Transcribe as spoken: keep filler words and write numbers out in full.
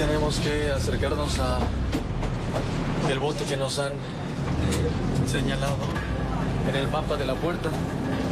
tenemos que acercarnos a el bote que nos han señalado en el mapa de la puerta.